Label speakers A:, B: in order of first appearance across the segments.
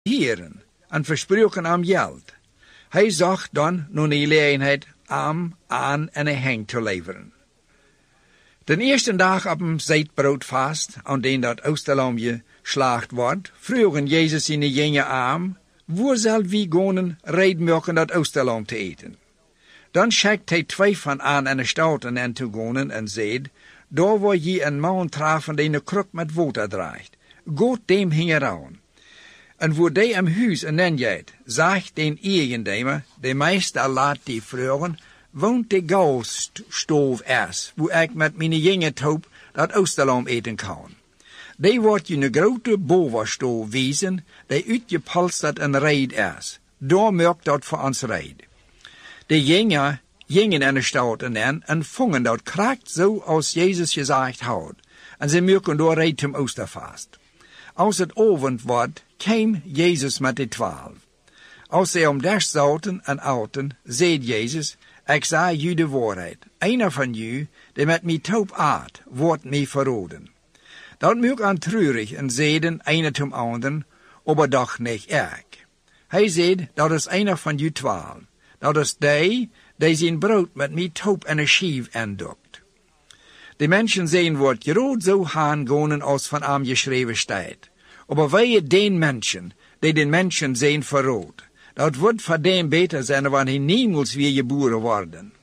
A: heren en versproken hem geld. Hij zag dan naar de gelegenheid hem aan en een heng te leveren. Den eerste dag op een zeitbroodvast, aan den dat Oosterlammje geslacht wordt, vroegen Jezus zijn jenge aan, waar zal wie gaan reed maken dat Oosterlam te eten? Dan schickt hij 2 van aan en de stouten en te gaan en zei, daar waar je een man trafen die een kruk met water draagt, gaat dem hingen aan. En waar die am huis en nenjet, zegt den eigendemer, de meester laat die vragen, woont de galstoof is, waar ik met mijn jonge toop dat Oosterlam eten kan. Die wordt je een grote bovenstoof wezen, die uitgepolsterd en reed is. Daar merkt dat voor ons reed. De jongen gingen in de stad en vongen dat kracht zo als Jezus gezegd had. En ze merken door reed zum Oosterfast. Als het avond wordt, kwam Jezus met de 12. Als zij om des zaten en aten, zei Jezus, ik zei u de waarheid. Einer van u, die met mij toop aat, wordt mij verraden. Dat maakt aan treurig en zeiden einer zum anderen, aber doch niet ik. Hij zei, dat is einer van u 12. Dat is die zijn brood met mij toop en een schief aandokt. De mensen zijn wordt groot zo aangaan als van hem geschreven staat. Aber wij den mensen, die den mensen zijn verrood, dat wordt voor dem beter zijn wanneer hij niemals weer geboren worden.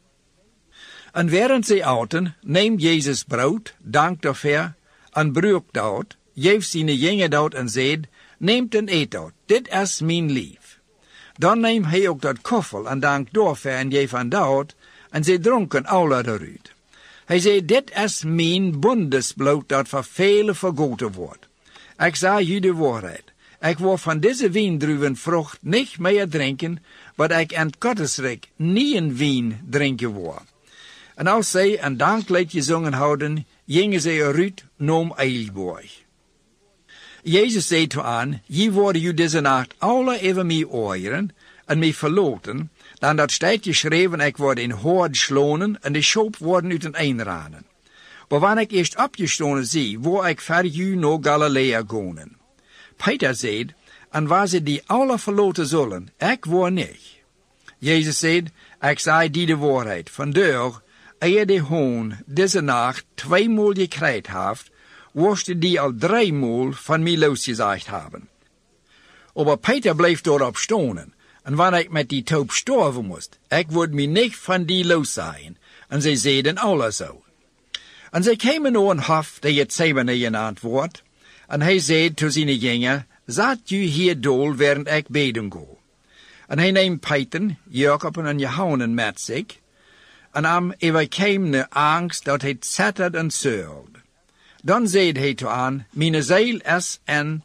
A: En während zij aten, neemt Jezus brood, dankt daarvoor, en bruikt dat, geeft zijn jongen dat en zegt, neemt en eet dat, dit is mijn lief. Dan neemt hij ook dat koffel en dankt daarvoor en geeft aan dat, en zij dronken alle eruit. Hij zei, dit is mijn bondesbloed dat voor velen vergoten wordt. Ik zei u de waarheid. Ik wil van deze wijndruivenvrucht niet meer drinken, wat ik in het Gottesrijk niet een wijn drinken wil. En als zij een danklied gezongen hadden, gingen zij eruit naar Eilborg. Jezus zei toe aan, je worden u deze nacht alle even mij oren en mij verloten, dan dat staat geschreven, ik word in hoord geslonen en de schoop worden uit een einraden. Maar wanneer ik eerst opgestonden zie, wou ik ver u naar Galilea gaan. Peter zei, en waar ze die alle verloten zullen, ik wou niet. Jezus zei, ik zei die de waarheid, vandaar, eer de hoon deze nacht 2 maal gekrijt heeft, worst die al 3 maal van mij losgezegd hebben. Maar Peter bleef daarop stonen, en wanneer ik met die toop sterven moest, ik word mij niet van die los zijn. En zij zeiden alle zo. En zij kwamen naar een hof, die het Semene genaamd wordt, en hij zei tot zijn jongen, zat u hier dol, während ik beden ga. En hij neemt Peter, Jacob en Johannes met zich, en hem overkwam de angst dat hij zetterd en zeurde. Dan zei hij toe aan, mijn ziel is in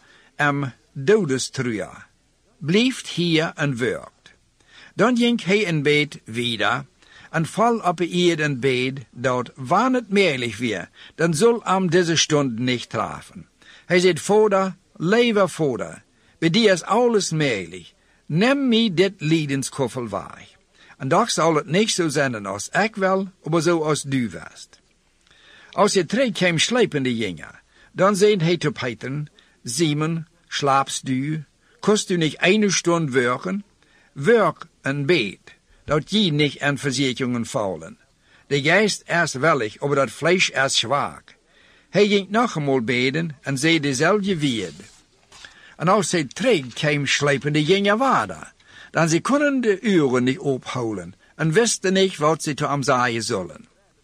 A: dodestruia. Blijft hier en werkt. Dan ging hij in bed wieder, en val op de eerd in bed, dat wanneer het meerlijk weer, dan zal hem deze stund niet treffen. Hij zei, Vader, lieve Vader, bij die is alles meerlijk. Neem mij dit liedenskoffel weg. En toch zal het niet zo zijn als ik wil, maar zo als du wist. Als je terug kwam slepende jongen, dan zei hij tot Peter, Simon, slaapst du? Kost u niet 1 stund werken? Werk en bed, dat je niet in verzekeringen vallen. De geest is willig, maar dat vlees is zwak. Hij ging nog eenmaal beden en zei dezelfde woord. En als hij terug kwam slepende jongen water, dan ze konden de uren niet ophouden en wisten niet wat ze te hem zeggen zullen.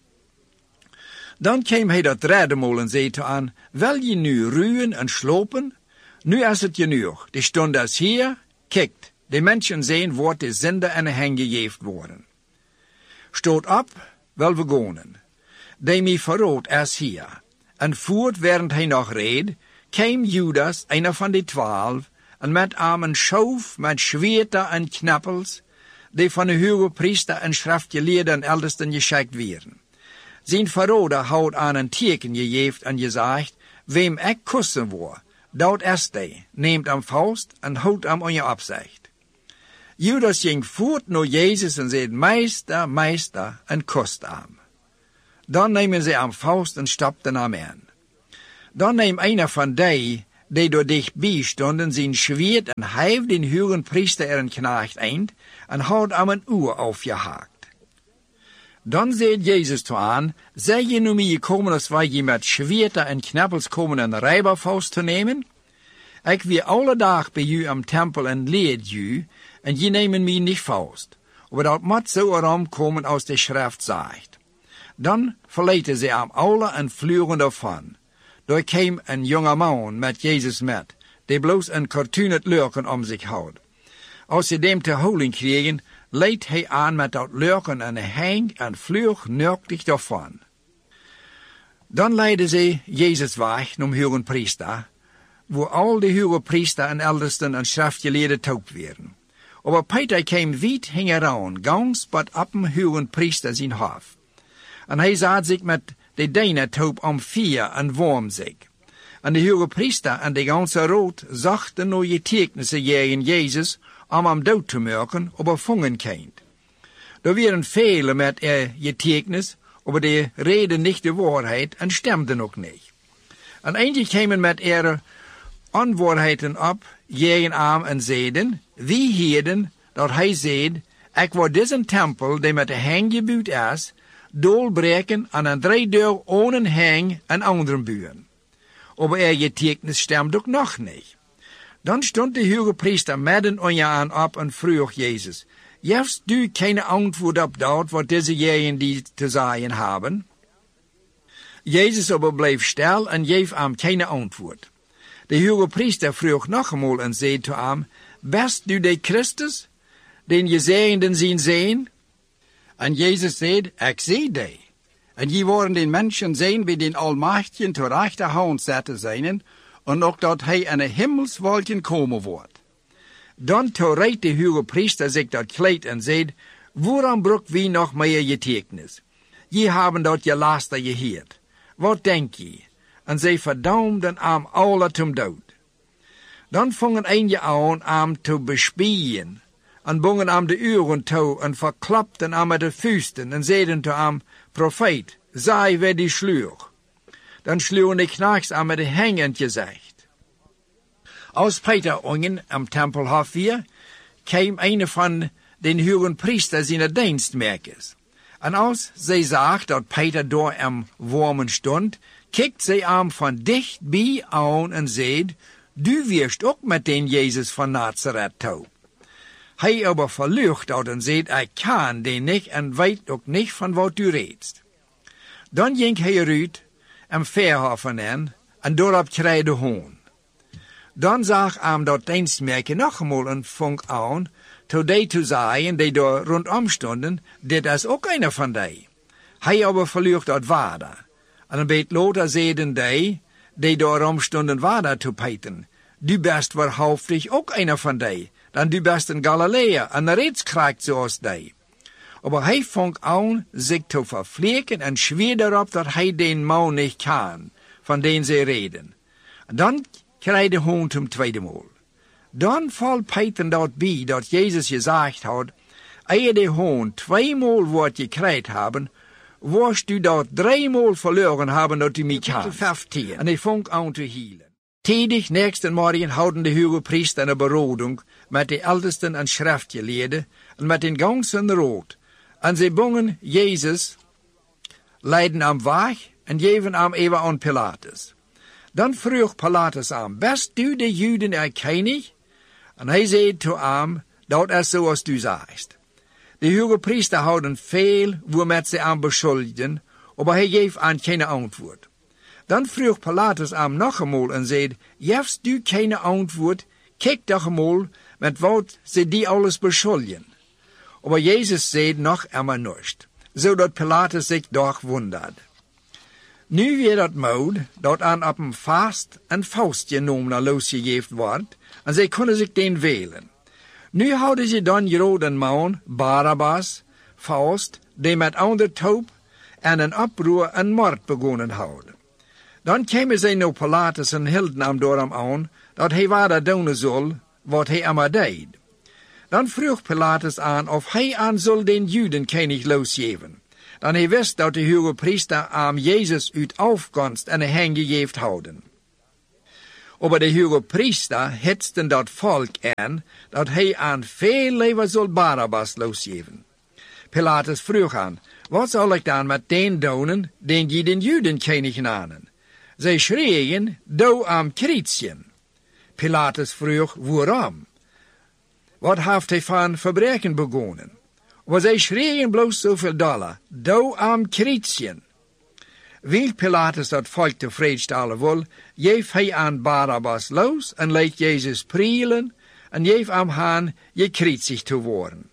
A: Dan kwam hij dat 3e maal en zei aan, wil je nu ruwen en slopen? Nu is het genoeg, de stund is hier, kijkt, de mensen zien wordt de zinde en de heng gegeven worden. Stoot op, wil we gaan. De mij verrood is hier. En voort während hij nog reed, kwam Judas, einer van de 12, en met hem een schoof met zwaarden en knappels, die van de hoge priester en schriftgeleerden en eldersten geschikt werden. Zijn verroder had aan een teken gegeven en gezegd, wem ik kussen wil, dat is die, neemt hem vast en houdt hem aan je opzicht. Judas ging voort naar Jezus en zei, Meester, Meester, en kuste hem. Dan nemen ze hem vast en stapten hem in. Dan neemt einer van die die door dichtbij stonden, zijn zwaard en hijf den hoge priester er een knaagt eind en had aan een oor afgehaakt. Dan zei Jezus toe aan, zij je nu mee gekomen als wij je met zwaarden en knappels komen een rijberfaust te nemen? Ik weer alle dag bij u am tempel en leed u, en je nemen mij niet faust. Maar dat moet zo erom komen als de schrift zegt. Dan verlieten ze hem alle en vlogen daarvan. Daar kwam een jonge man met Jezus met, die bloos een kartunet lurken om zich had. Als ze hem te holen kregen, leed hij aan met dat lurken en hing en vloog nuktig daarvan. Dan leidden ze Jezus weg naar hoge priester, waar al de hoge priester en eldersten en schriftgeleerden taub werden. Maar Peter kwam wiet hing eraan, gans wat op een hoge priester zijn hof. En hij zat zich met de dijner taub om vier en warm zich. En de hoge priester en de ganse rood zachten naar je tekenissen tegen Jezus om hem dood te maken, aber vangen kind. Er waren vele met je tekenis, aber die reden niet de waarheid en stemden ook niet. En eentje kwamen met antwoordheden op tegen hem en zeiden, wie heden dat hij zeid, ik word deze tempel, die met de hang gebouwd is, doorbreken en een 3 dagen ohne hang en anderen buren. Aber je tekenis stemt ook nog niet. Dan stond de hoge priester midden aan op en vroeg Jezus, heeft u geen antwoord op dat wat deze jaren die te zeggen hebben? Jezus aber bleef stil en geef hem geen antwoord. De hoge priester vroeg nog eenmaal en zei tot hem, best u de Christus, den je zeenden zien zijn? En Jezus zei, ik zie die. En je worden den mensen zijn bij den Almachtigen te rechterhand zetten zijn, en ook dat hij in een hemelswolken komen wordt. Dan toereed de hoge priester zich dat kleed en zei, waarom broek wie nog meer je tekenis? Je hebben dat je laster geheerd. Wat denk je? En zij verdaumden hem alle zum dood. Dan vangen een aan hem te bespien, en bongen hem de uren toe, en verklapten hem met de vuisten, en zeiden te hem, profeet, zij wer die sloeg. Dan sloegen de knachts hem met de hang in het gezicht. Als Peter ongen am tempelhof weer, kwam een van den hoge priester zijn dienstmerkers. En als zij zag dat Peter door am wormen stond, kijkt zij hem van dichtbij aan en zei, du wirst ook met den Jezus van Nazareth toe. Hij aber verlucht dat en zei, ik kan den niet en weet ook niet van wat u reedst. Dan ging hij eruit en verhoffen en doorop kreeg de hoon. Dan zag hem dat dienstmerker nog eenmaal en vong aan, tot die te zeggen, die daar rondom stonden, dit is ook een van die. Hij aber verlucht dat waarde. En een beetje later zeiden die daarom stonden waarde te pijten. Du best waarhaftig ook een van die, dan du best een Galileër en reeds krijgt zoals die. Maar hij vong aan zich te vervleken en zweer erop dat hij den man niet kan, van den ze reden. Dan kreeg de hoon zum tweede maal. Dan valt Peter dat bij dat Jezus gezegd had, eer de hoon 2 maal wordt gekregen hebben, worst u dat 3 maal verloren hebben dat u mij kan. 15. En hij vong aan te hielen. Tijdig nächsten morgen houden de hoge priester een beroding met de eldersten en schriftgeleerden en met den ganzen rood. En ze bongen Jezus, leiden hem weg en geven hem even aan Pilatus. Dan vroeg Pilatus hem, best u de Juden erkennig? En hij zei tot hem, dat is zoals du zegt. De hoge priester houden veel waarmet ze hem beschuldigden, maar hij geeft aan geen antwoord. Dan vroeg Pilatus hem nog eenmaal en zei, heeft u geen antwoord? Kijk toch eenmaal met wat ze die alles beschuldigen. Maar Jezus zei nog eenmaal niets, zodat Pilatus zich doch wondert. Nu weer dat moed, dat aan op een vast en faust genomen losgegeven wordt, en zij konden zich den wählen. Nu houden ze dan Joden man, Barabbas, Faust, die met ander taub en een oproer en moord begonnen houden. Dan kwamen zij naar Pilatus en hielden hem door hem aan, dat hij waarde doen zal, wat hij allemaal deed. Dan vroeg Pilatus aan of hij aan zal den Juden kenig losgeven. Dan hij wist dat de hoge priester aan Jezus uit afkomst en een hang gegeven houden. Aber de hoge priester hetsten dat volk aan, dat hij aan veel leven zal Barabbas losgeven. Pilatus vroeg aan, wat zal ik dan met den doen, den je den Judenkönig namen? Zij schreeuwen, doe am Chrétien. Pilatus vroeg, waarom? Wat heeft hij van verbreken begonnen? Maar zij schreeuwen bloos zoveel dollar, doe am Chrétien. Wil Pilatus dat volk tevreden stellen wil, geef hij aan Barabbas los en laat Jezus prielen en geef hem aan gekreuzigd te worden.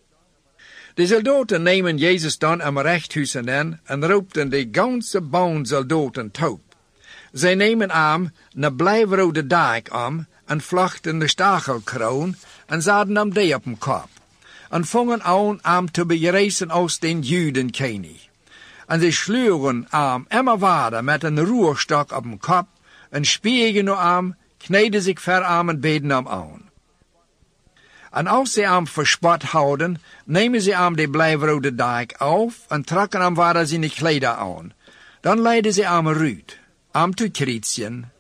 A: De soldaten nemen Jezus dan am rechthuis aan en roepten de ganse baan soldaten top. Zij nemen hem een blijvrode daak om en vlochten de stachelkroon en zaten hem die op een kop. En vongen aan hem te bereizen als den Judenkönig. En ze sluwen hem immer verder met een roerstok op een kop en spiegen naar hem, kneden zich ver hem en beden hem aan. En als ze hem verspot houden, nemen ze hem de blijvrode daak af en trekken hem verder zijn klederen aan. Dan leiden ze hem eruit, hem te Chrétien.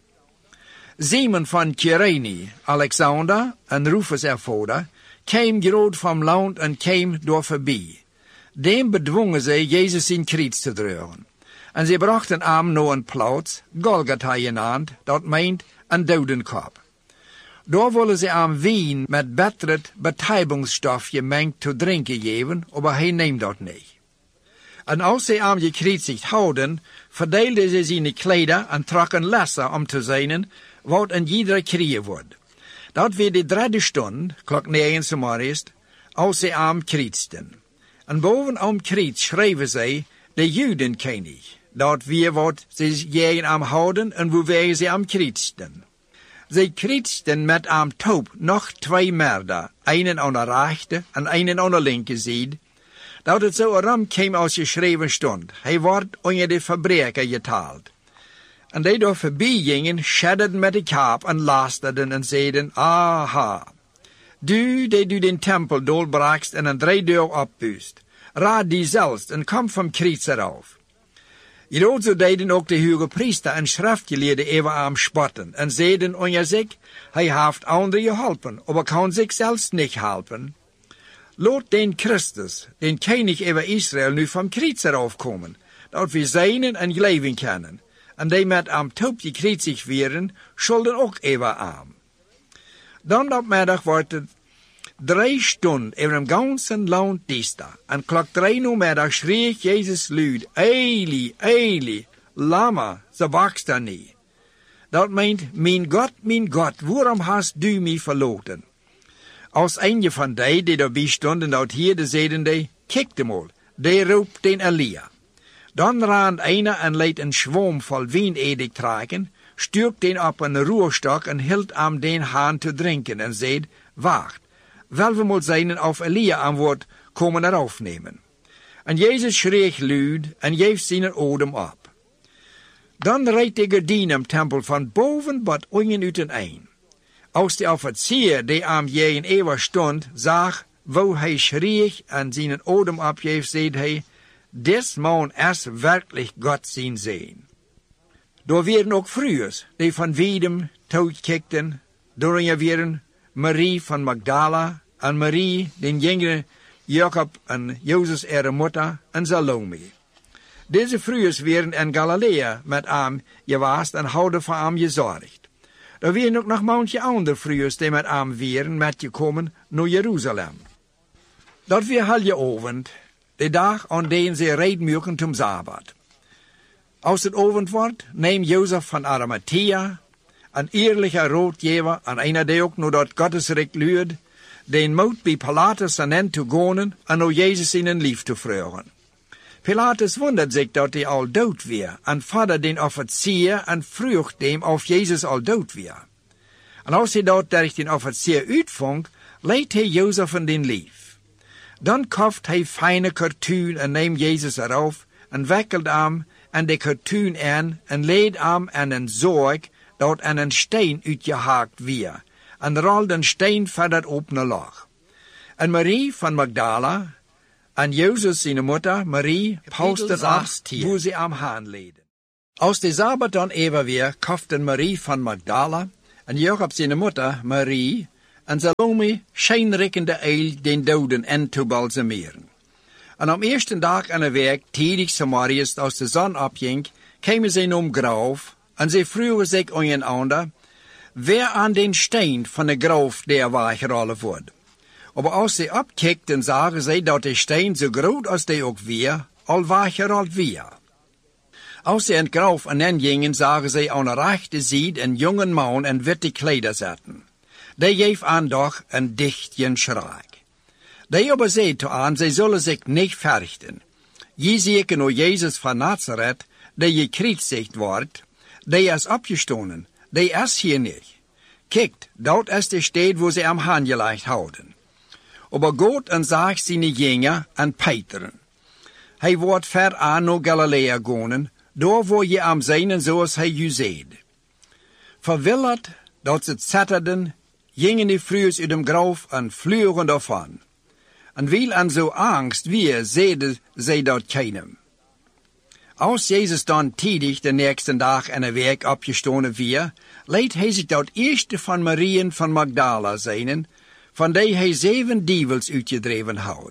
A: Simon van Kyrene, Alexander en Rufus ervader, kwam groot van land en kwam door voorbij. Dem bedwongen zij Jezus in kreets te dragen. En ze brachten hem naar een plaats, Golgotha genaamd, dat meent een dodenkop. Daar willen ze hem wien met betterd betijbingsstof gemengd te drinken geven, maar hij neemt dat niet. En als ze hem gekreuzigd houden, verdeelden ze zijn klederen en trokken lessen om te zijn wat een iedere krieg wordt. Dat weer de derde stond, klok 9 morgens, als ze hem kreuzten. En bovenop kreuz schreven zij de Judenkönig, dat weer wat ze tegen hem houden en waarwege ze hem kreuzten. Zij kreuzten met hem top nog 2 merden, einen aan de rechte en einen aan de linker zijde, dat het zo erom kwam als geschreven stond. Hij wordt onder de verbreker getaald. En die door voorbij gingen, schedderden met de kaap en lasterden en zeiden, aha, du den tempel doorbraakst en een 3 deur opbuist, raad die zelfs en kom van kreuz af. Hierover zo deden ook de hoge priester en schriftgeleerden even aan spotten en zeiden onder zich, hij heeft anderen geholpen, maar kan zich zelfs niet helpen. Laat den Christus, den König over Israël, nu van kreuz afkomen, dat we zijn en geloven kunnen. En die met am top gekreuzigd werden, schulden ook even aan. Dan op middag wordt het 3 stunden over een ganzen land diesta. En klok 3 uur middag schreef Jezus luid, Eli, Eli, lama sabachthani. Dat meent, mijn God, waarom hast du mij verlaten? Als een van die daarbij stonden, dat hier zeiden die, kijk mal, die roept den Elia. Dan raan einer en leed een schwom vol wijnedig trekken, stuurt den op een roerstok en hield hem den haan te drinken en zei, wacht, wel we moet zijn of Elia aan woord komen eraf nemen. En Jezus schreef luid en geeft zijn odem op. Dan reed de gordijn im tempel van boven tot onder uiteen. Als de officier die aan jeen eeuwig stond, zag, wo hij schreef en zijn odem opgeeft, zei hij, des man is werkelijk God zien zijn. Door werden ook vrouwen die van wiedem toekijkten, door werden Marie van Magdala en Marie, den jongere Jacob en Jozef ihre moeder en Salome. Deze vrouwen werden in Galilea met hem gewaast en houden voor hem gezorgd. Er werden ook nog manche andere vrouwen die met hem waren metgekomen naar Jeruzalem. Dat weer haljeavond, de dag aan den ze rijden mochten zum Sabbat. Als het avond wordt, neemt Jozef van Arimathea, een eerlijke raadgever en einer die ook naar dat Gottesrecht luurt, den moed bij Pilatus aan te gaan en naar Jezus in een lief te vragen. Pilatus wundert zich dat hij al dood weer en vader den officier en vroeg hem of Jezus al dood weer. En als hij dat durch den officier uitvongt, leidt hij Jozef in den lief. Dan kocht hij fijne kartuun en neemt Jezus eraf en wikkelt hem en de kartuun aan en leed hem aan een zorg dat aan een steen uitgehaakt weer en rolde een steen verder op naar lag. En Marie van Magdala en Jozef zijn moeder Marie pauste af, hoe ze hem aanleden. Als de Sabbat dan even weer, kauften Marie van Magdala en Jacob zijn moeder Marie en Salome schijnrekkende eil den doden en te balsameren. En am eerste dag aan de week, tidig 's morgens, als de zon opging, kwamen ze om graf en ze vroegen zich einander, wer aan den steen van de graf der weggerollen wordt. Maar als ze opkijkten, zagen ze dat de steen zo groot als die ook weer, al weggerold weer. Als ze in het graf en gingen, zagen ze aan de rechte zijde een jonge man en witte klederen zetten. Die geef aan doch een dichtje schrik. Die aber zei aan, zij zullen zich niet verrichten. Je zeker nou Jezus van Nazareth, die gekruisigd wordt, die is opgestonden, die is hier niet. Kijkt, dat is de stad waar ze hem aangelegd houden. Aber God en zag zijn jünger en Peter. Hij wordt ver aan naar Galilea gaan, daar waar je am zijn zoals hij je zei. Verwilderd, dat ze zetterden, gingen die vroegs uit dem graf en vlogen daarvan. En wil en zo angst weer, zeiden zij dat keinem. Als Jezus dan tidig de nächste dag en de week opgestonden weer, leed hij zich dat eerste van Marieën van Magdala zijn, van die hij 7 dievels uitgedreven had.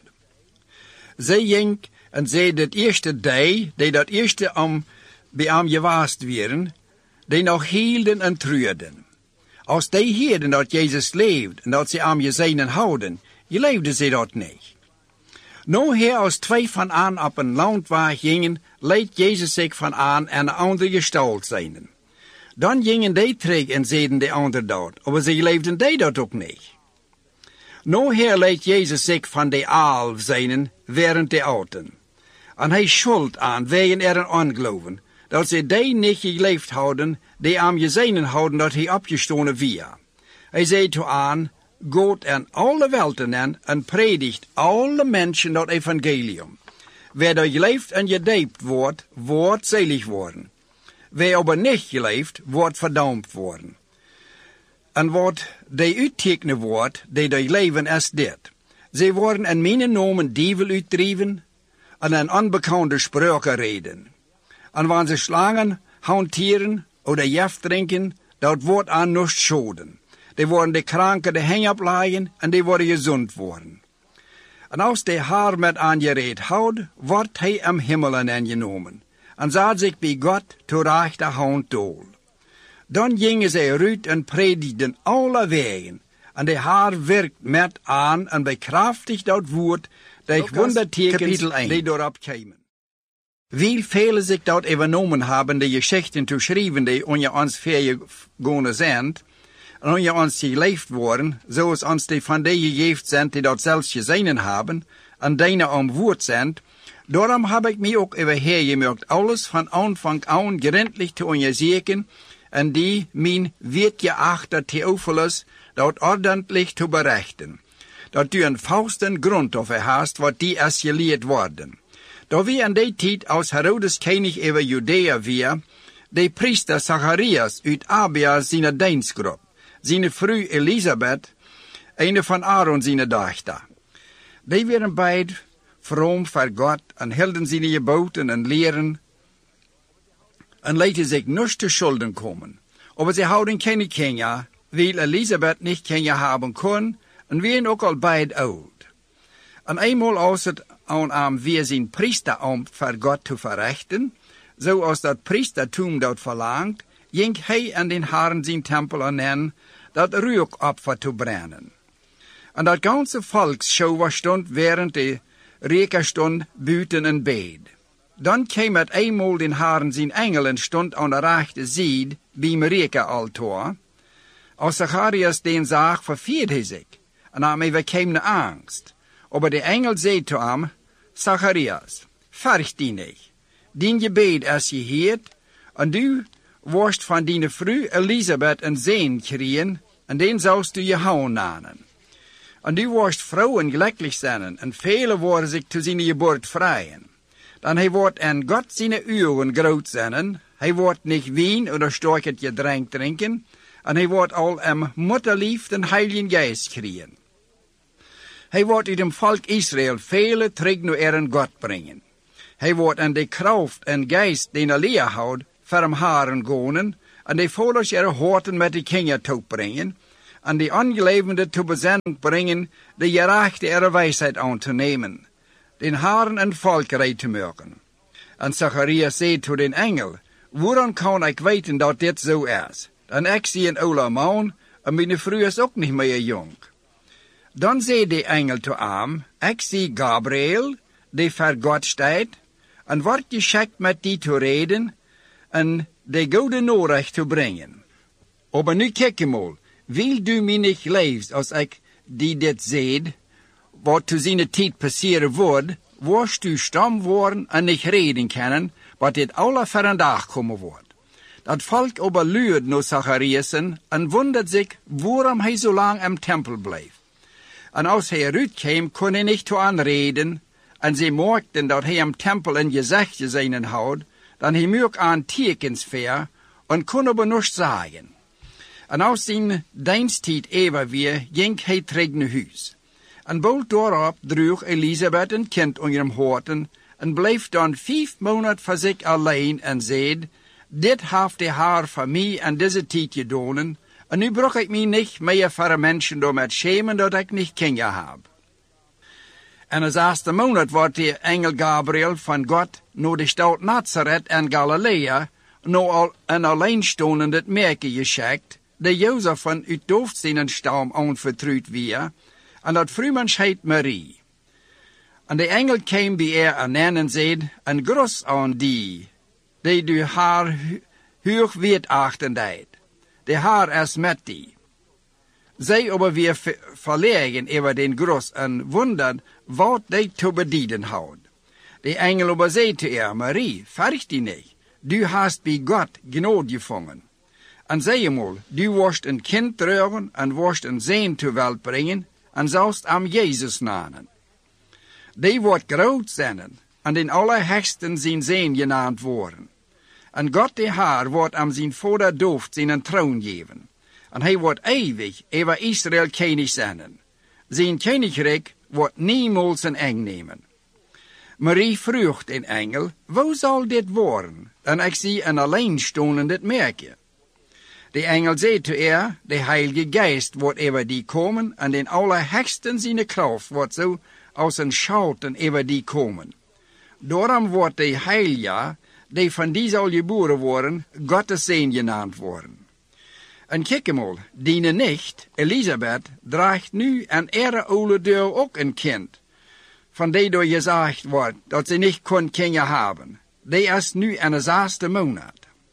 A: Zij ging en zei dat eerste die dat eerste bij hem gewaast werden, die nog hielden en treurden. Als die hielden dat Jezus leeft en dat ze hem gezien houden, leefden ze dat niet. Nou her als 2 van aan op een landweg gingen, leed Jezus zich van aan en een andere gestalt zijn. Dan gingen die terug en zeiden de ander dat, maar ze leefden die dat ook niet. Nou her leed Jezus zich van de 11 zijn, während de ouden. En hij schuld aan wegen er ongeloven, dat ze die niet geleefd houden, die hem gezien houden dat hij opgestonden weer. Hij zei toe aan, gaat en alle welten en predigt alle mensen dat evangelium. Wer dat geleefd en gedoopt wordt selig worden. Wer aber niet geleefd, wordt verdampt worden. En wat die uittekenen wordt, die leven is dit. Ze worden in mijn naam dievel uitdreven en een onbekende spreuken reden. En wanneer ze slangen hanteren of jef drinken, dat wordt aan niets schoden. Die worden de kranken de heng opleggen en die worden gezond worden. En als de haar met aangereed houdt, wordt hij am hemelen aangenomen. En zat zich bij God te rechte hand dool. Dan gingen zij eruit en predigden alle wegen. En de haar werkt met aan en bekrachtigt dat woord, dat wondertekens die daarop kwamen. Wie velen zich dat overnomen hebben, de geschichten te schrijven die onder ons vergegaan zijn, en onder ons geleefd worden, zoals ons die van die gegeven zijn die dat zelfs gezien hebben, en die om woord zijn, daarom heb ik mij ook overhergemerkt, alles van aanvang aan gründlich te onderzoeken, en die mijn weetgeachte Theophilus dat ordentlich te berichten, dat u een vausten grond over hast, wat die is geleerd worden. Da wie in die tijd als Herodes koning over Judea weer, de priester Zacharias uit Abia zijn dienstgroep, zijn vrouw Elisabeth, een van Aaron zijn dochter. Die waren beide vroom voor God en hielden zijn geboden en leren en lieten zich niet te schulden komen. Maar ze houden geen kinderen, weil Elisabeth niet kinderen hebben kon en waren ook al beide oud. En eenmaal als het aan weer zijn priester om voor God te verrichten, zoals dat priestertum dat verlangt, ging hij en den Herren zijn tempel aan dat rookopfer te brennen. En dat ganze volksschouw stond während de rekenstond buiten een bed. Dan kwam het eenmaal den Herren zijn engelen stond aan de rechte zijde bij Maria-altaar. Als Zacharias den zag, vervierde hij zich en hij bekam de angst. Aber de engel zei te hem, Zacharias, furcht die niet. Dien gebed is geheerd, en du worst van die vrouw Elisabeth een zoon krijgen, en den zoust du Johannes namen. En du worst vrouwen gelukkig zijn, en vele worden zich te zijn geboorte vrijen. Dan hij wordt in God zijn uren groot zijn, hij wordt niet wien of sterk gedrank drinken, en hij wordt al mutterlief den Heiligen Geist krijgen. Hij wordt uit dem volk Israël vele terug naar God brengen. Hij wordt aan de kracht en geest den er leer houdt, voor haren gonen, en de volers ihre horten met de kinger toebrengen, en de ongelevenden te bezending brengen, de gerachte ihre wijsheid aan te nemen, den haren een volkerij te maken. En Zacharias zei tot den engel, waarom kan ik weten dat dit zo is? Dan ik zie een oude man, en mijn vrouw is ook niet meer jong. Dan zei de engel te hem, ik zie Gabriel, die voor God staat, en wordt geschikt met die te reden, en de goede noorrecht te brengen. Maar nu kijk eenmaal, wil du mij niet geloven als ik die dit zei, wat te zijn tijd passeren wordt, worst du stam worden en niet reden kunnen, wat dit alle voor een dag komen wordt. Dat volk overluurt naar Zachariasen en wondert zich waarom hij zo lang im tempel bleef. En als hij eruit kwam, kon hij niet toe aanreden, en ze merkten dat hij im tempel in gezichtje zijn houdt, dan hij moest aan tekens ver, en kon aber niets zeggen. En als zijn diensttijd even weer, ging hij terug naar huis. En bald daarop droeg Elisabeth een kind onder hem horten, en bleef dan 5 maanden voor zich alleen, en zei, dit heeft de Heer voor mij en deze tijd gedaan, en nu brug ik mij niet meer voor een mensen door met schemen dat ik niet kinderen heb. En als eerste maand wordt de engel Gabriel van God naar de stad Nazareth en Galilea, naar een alleenstaande merken geschikt, de Jozef van uit doofzinnenstam aanvertrouwd weer, en dat vrouwmens heet Marie. En de engel kwam bij haar en zei, een groet aan die du haar hoog weerachten deed. De Heer is met die. Zij aber weer verlegen over den groet en wonderd wat die te bedienen houdt. De engel aber zei te haar, Marie, fürcht die niet, du hast bij God genade gevangen. En zei eenmaal, du worst een kind dragen en worst een zoon ter welt brengen, en zoust hem Jezus namen. Die wordt groot zijn, en den Allerhoogsten zijn zoon genaamd worden. En God de Heer wordt aan zijn vader David zijn troon geven. En hij wordt eeuwig over Israël koning zijn. Zijn koninkrijk wordt niemals een eind nemen. Marie vroeg den engel, hoe zal dit worden? En ik zie een alleenstaande merkje. De engel zei te haar, de Heilige Geest wordt over die komen, en den Allerhoogsten zijn kracht wordt zo als een schouten over die komen. Daarom wordt de Heilige, die van die zal geboren worden, Gottes Zoon genaamd worden. En kijk eenmaal, die nicht, Elisabeth, draagt nu aan ihre oude deur ook een kind, van die door gezegd wordt dat ze niet kon kinderen hebben. Die is nu in de 6e maand.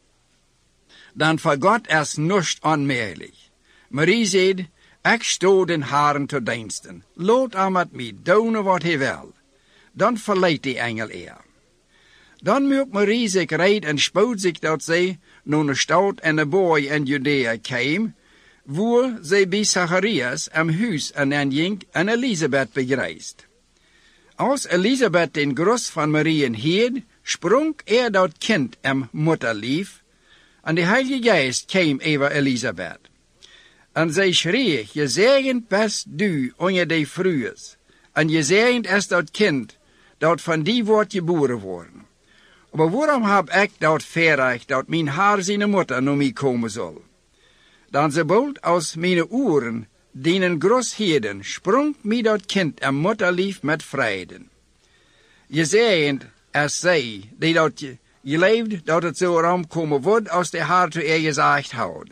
A: Dan voor God is niets onmogelijk. Marie zei, ik sta den Herren te diensten. Laat hem met mij doen wat hij wil. Dan verleidt die engel haar. Dan maakt Marie zich rijdt en spoedt zich dat zij naar de stad en de boy in Judea kwam, waar zij bij Zacharias am huis en ging en Elisabeth begreist. Als Elisabeth den groet van Marie hield, sprong dat kind am mutterlief, en de Heilige Geest kwam over Elisabeth. En zij schreef, gezegend best du onder de vrouwen, en gezegend is dat kind dat van die wordt geboren worden. Maar waarom heb ik dat verrecht dat mijn haar zijn moeder naar mij komen zal? Dan zebald als mijn oren dienen grootheden, sprong mij dat kind en mutterlief met vreden. Gezegend is zij, die dat je leeft, dat het zo ram komen wordt als de Heer te ihr gezegd houdt.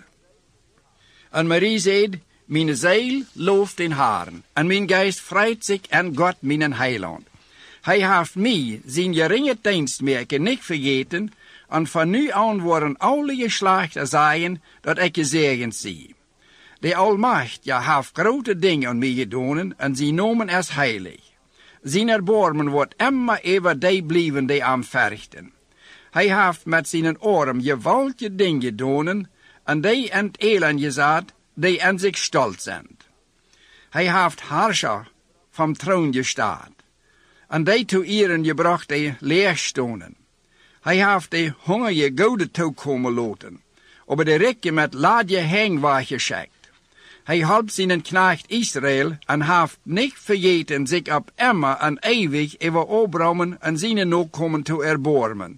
A: En Marie zei, mijn ziel looft den Herrn, en mijn geest vreit zich aan God mijn heiland. Hij heeft mij zijn geringe dienstmerken niet vergeten, en van nu aan worden alle geslachten zeggen dat ik gezegend zie. De Almacht heeft grote dingen aan mij gedaan, en zijn namen is heilig. Zijn erbarmen wordt immer over die blijven die hem verrichten. Hij heeft met zijn arm geweldige dingen gedaan, en die in het elend gezet, die in zich stolz zijn. Hij heeft Herrscher vom troon gestaat, en die toe ihren gebracht die leerstonen. Hij heeft de hongerige gouden toekomen laten, aber de rijke met ladje heng was geschikt. Hij helpt zijn knecht Israël en heeft niet vergeten zich op immer en eeuwig over Abraham en zijn nakomen te erbarmen,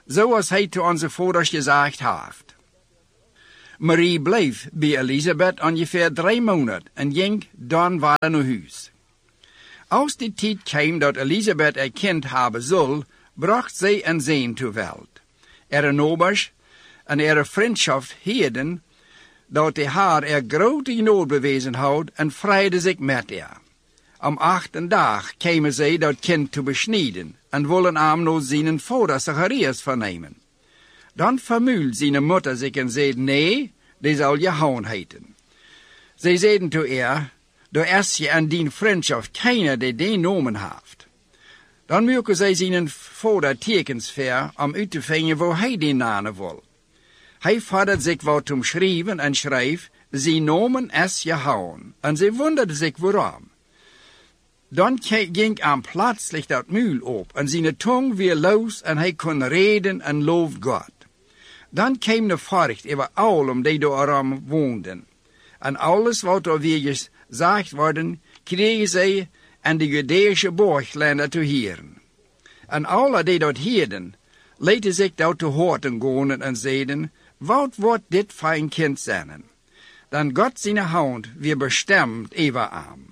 A: zoals hij te onze voeders gezegd heeft. Marie bleef bij Elisabeth ongeveer 3 maanden en ging dan weer naar huis. Als die tijd kwam dat Elisabeth een kind hebben zal, bracht zij een zoon ter wereld. Nobers en vriendschap hielden dat hij haar grote nood bewezen had en vrijde zich met haar. Am 8e dag kwamen zij dat kind te besnijden en willen hem nog zijn vader Zacharias vernemen. Dan vermuilt zijn moeder zich en zei, nee, die zal Johan heten. Zij zeiden toe haar, door is je en die vriendschap keiner die die nomen heeft. Dan moeken zij zijn vader tekens ver om uit te vinden waar hij die namen wil. Hij vader zich wat om schrijven en schreef, zijn nomen is Johan. En zij wonderden zich waarom. Dan ging hem plötzlich dat muil op en zijn tong weer los en hij kon reden en loof God. Dan kwam de furcht over allen die daarom woonden. En alles wat er weer gezegd worden, kregen zij en de Judeische borglanden te horen. En alle die dat hielden, lieten zich dat te horen gaan en zeiden, wat wordt dit voor een kind zijn? Dan God zijn hand weer bestemd over hem.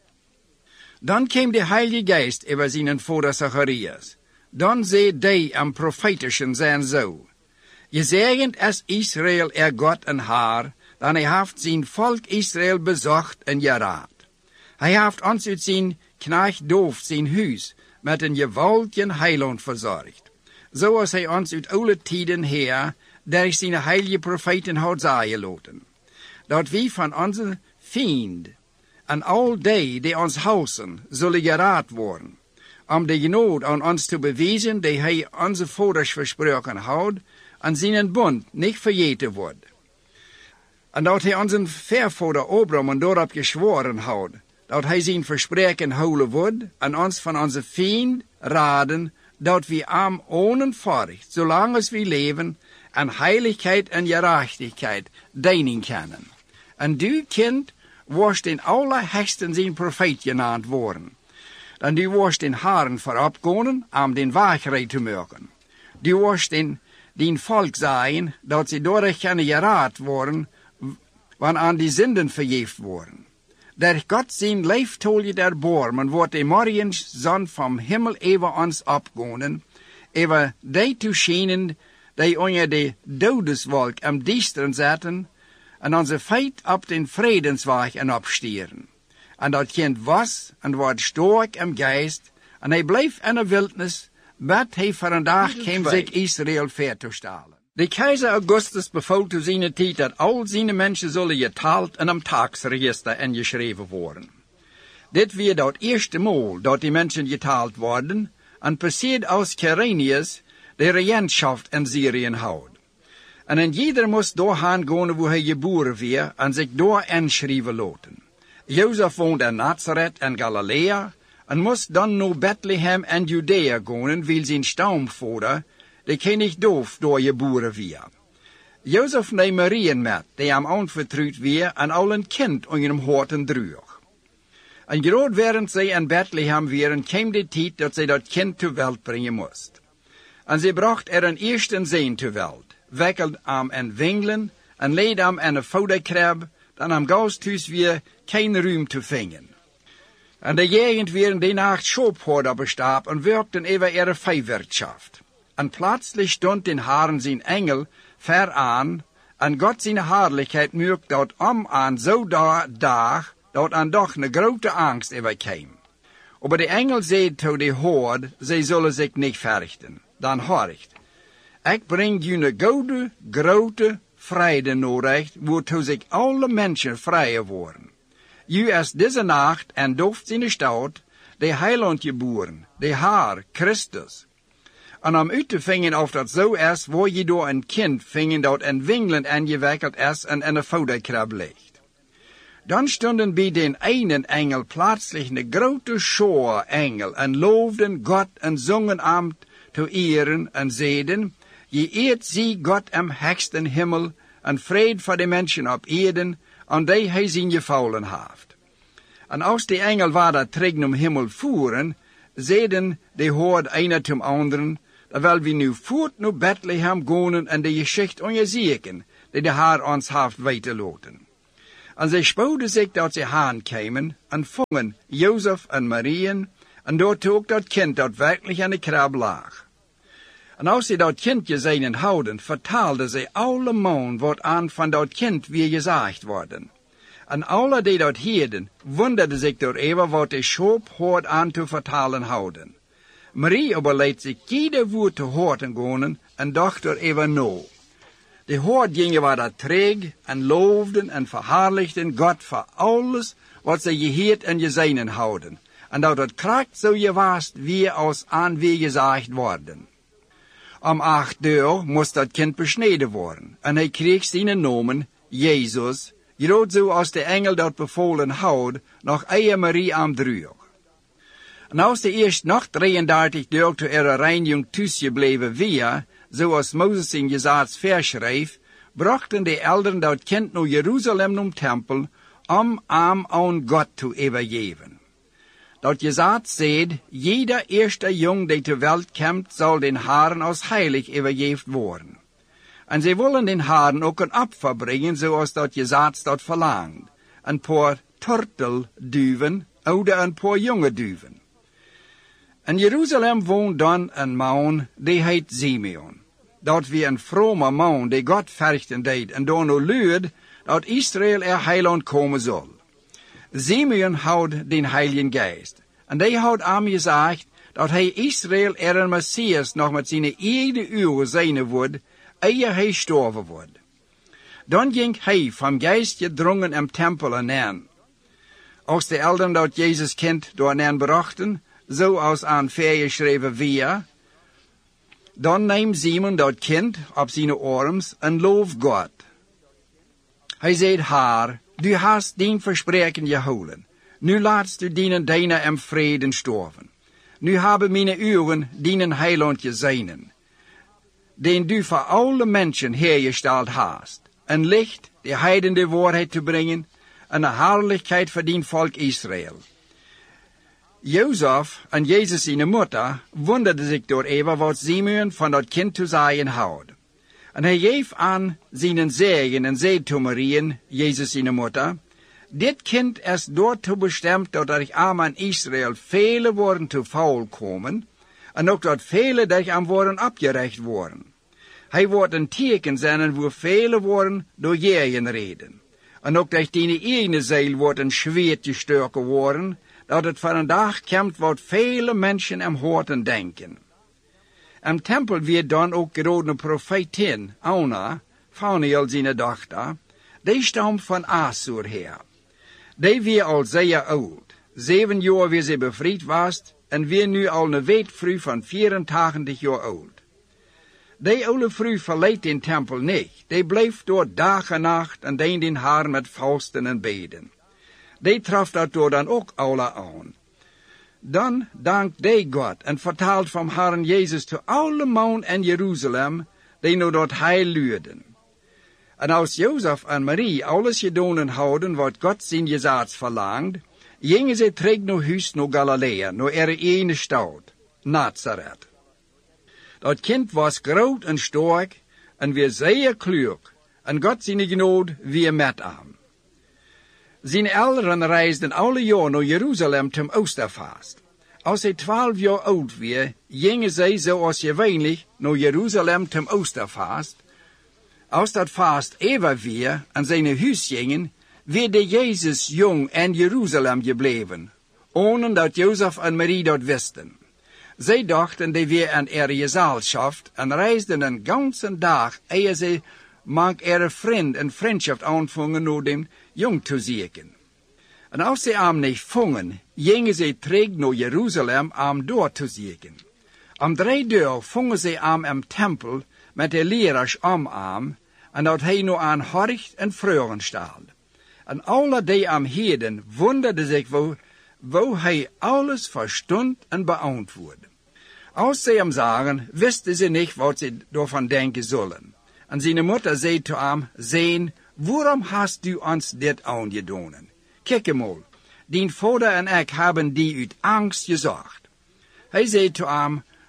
A: Dan kwam de Heilige Geest over zijn vader Zacharias. Dan zei hij am profetischen zijn zo. Je zegend is Israël God en haar, dan hij heeft zijn volk Israël bezocht en geraad. Hij heeft ons uit zijn knecht Doof zijn huis met een gewaltige heiland verzorgd. Zoals hij ons uit alle tijden her, der zijn heilige profeten had zeggen laten. Dat wie van onze vriend en al die ons huizen zullen geraad worden, om de genade aan ons te bewijzen die hij onze vaders versproken had, en zijn bond niet vergeten wordt. En dat hij onze vervader Abraham daarop gezworen had, dat hij zijn verspreken houden wordt, en ons van onze vriend raden, dat we hem ohne furcht, zolang als we leven, en heiligheid en gerechtigheid dienen kunnen. En du kind worst in allerhechsten zijn profeet genaamd worden. En du worst in haren vooropgaan om den weg te maken. Du worst in die volk zijn, dat ze door kunnen geraad worden, wanneer aan die zinden vergeefd worden. Der God zijn leiftolje der bormen, wordt de morgenszon vom himmel over ons opgaan, over die te schijnen, die onder de dodeswolk am diesteren zetten, en onze feit op den vredensweg en opstieren. En dat kind was en wordt sterk im geest, en hij bleef in de wildnis, bet hij voor een dag kwam zich Israël ver te stellen. De keizer Augustus beval te zijn tijd dat al zijn mensen zullen geteld en am tagsregister ingeschreven worden. Dit weer dat eerste maal dat die mensen geteld worden, en passeert als Quirinius de regentschaft in Syrië houdt. En een ieder moest doorgaan gaan waar hij geboren werd en zich door inschrijven laten. Jozef woonde in Nazareth en Galilea en moest dan naar Bethlehem en Judea gaan, wil zijn stamvader, de koning Doof, door geboren werd. Jozef nam Marie met, die hem aanvertrouwd werd en al een kind onder hem horten droeg. En groot während zij in Bethlehem waren, kwam de tijd dat zij dat kind ter welt brengen moest. En zij bracht een eerste zoon ter welt, wekkelde hem in wingelen en leed hem in een voederkrab, dan am gausthuis weer geen ruim te vinden. En de jegend werden die nacht schoophorder bestaat en werkten over ihre vijverkschaft. En plötzlich stond den Haaren zijn engel ver aan, en God zijn haarlijkheid merkt dat aan zo dag, dat aan doch een grote angst overkwam. Aber de engel zei tot de hoord, zij zullen zich niet verrichten. Dan horcht, ik breng jullie goede, grote vrede nodig, waartoe zich alle mensen vrije worden. Ju is deze nacht en doft in de stad, de heiland geboren, de Haar, Christus. En om uit te vinden of dat zo is, waar je door een kind vinden dat in wingelen ingewikkeld is en in een voederkrab ligt. Dan stonden bij den einen engel plötzlich een grote schar engel en loofden God en zongen hem te eren en zeiden, je eert zie God im heksten himmel en vrede voor de mensen op Erden, aan die hij zijn gevallen heeft. En als de engel waar dat terug om himmel voeren, zeiden de hoord einer zum anderen, terwijl we nu voort naar Bethlehem gaan en de geschichte onderzoeken, die de Heer ons heeft weten laten. En zij spoedden zich dat ze aankwamen en vongen Jozef en Marien, en dort ook dat kind dat werkelijk aan de krab lag. En als ze dat kind gezien houden, vertaalden ze allemaal wat aan van dat kind weer gezegd worden. En alle die dat hielden, wonderden zich daarover wat de schop hoort aan te vertalen houden. Marie overleed zich ieder woord te horen gaan en dacht erover na. De hoort gingen waar dat treeg en loofden en verhaarlichten God voor alles wat ze gehoord en gezien houden. En dat het kracht zo gewaast wie als aan wie gezegd worden. Om 8 uur moest dat kind besneden worden, en hij kreeg zijn naam, Jezus, groot zoals de engel dat bevolen houdt, nog eier Marie aan droeg. En als de eerst nog 33 uur te reiniging thuisgebleven weer, zoals Mozes in Jesaja vers schreef, brachten de eltern dat kind naar Jeruzalem naar tempel, om hem aan God te overgeven. Dat Jesaja zegt, jeder eerste jong die ter wereld komt, zal den Herren als heilig overgeven worden. En zij willen den Herren ook een opfer brengen, zoals dat Jesaja dat verlangt. Een paar turtelduiven, oder een paar jonge duiven. In Jeruzalem woont dan een man, die heet Simeon. Dat wie een vrome man, die God verrichten deed, en dan nu luid, dat Israël heiland komen zal. Simeon houdt den Heiligen Geest. En die houdt aan gezegd dat hij Israël een Messias nog met zijn eigen uren zijn wordt, eer hij sterven wordt. Dan ging hij van geest gedrongen in tempel aan. Als de eltern dat Jezus kind door aan brachten, zoals aan geschreven weer, dan neemt Simon dat kind op zijn arms en looft God. Hij zei haar, du hast dien verspreken gehouden. Nu laatst u dienen deine in vreden sterven. Nu hebben mijn uren dienen heiland gezien, den du voor alle mensen hergesteld hast, een licht, de heiden de waarheid te brengen, en de herrlijkheid voor dien volk Israël. Jozef en Jezus zijn moeder wonderden zich door even wat Simeon van dat kind te zeggen houdt. En hij geeft aan zijn zegen en zei te Marien, Jezus zijn moeder, dit kind is daartoe bestemd dat er aan Israël vele worden te faul komen, en ook dat vele der aan worden opgerecht worden. Hij wordt een teken zijn en waar vele worden door jeën reden. En ook dat die ene ziel wordt een zweet gestoken worden, dat het van een dag komt wat vele mensen hem hoorten denken. Im tempel werd dan ook gerodene profetin, Anna, Phanuel zijn dochter, die stamt van Assur her. Die weer al zeer oud. 7 jaar weer ze bevrijd was, en weer nu al een weetvrouw van 84 jaar oud. Die oude vrouw verleed den tempel niet. Die bleef door dag en nacht en deed den Herrn met vasten en beden. Die traf dat door dan ook alle aan. Dan dankt die God en vertaalt van Herren Jezus te alle man in Jeruzalem, die nu dat heil luiden. En als Jozef en Marie alles gedaan houden wat God zijn gezaad verlangt, gingen ze terug naar huis naar Galilea, naar ene stad, Nazareth. Dat kind was groot en sterk en weer zeer klug, en God zijn genade weer met hem. Zijn ouderen reisden alle jaar naar Jeruzalem zum Oosterfast. Als hij 12 jaar oud was, gingen zij zoals gewöhnlich naar Jeruzalem zum Oosterfast. Als dat vast even weer en zijn huis gingen, werd Jezus jong in Jeruzalem gebleven, ohne dat Jozef en Marie dat wisten. Zij dachten die weer een gezelschap en reisden een ganzen dag, eer ze een vriend en vriendschap aanvangen naar dem jong te zieken. En als ze hem niet vonden, gingen ze terug naar Jeruzalem om door te zieken. Om 3 uur vonden ze hem im tempel met de leraars om hem, en dat hij nu aan horcht en vreuren stelde. En alle die hem hielden wonderden zich wo hij alles verstond en beantwoordde. Als ze hem zagen, wisten ze niet wat ze daarvan denken zullen. En zijn moeder zei te hem, Zeen, waarom hast du ons dit aangedaan? Kijk eenmaal, dien vader en ik hebben die uit angst gezocht. Hij zei te hem,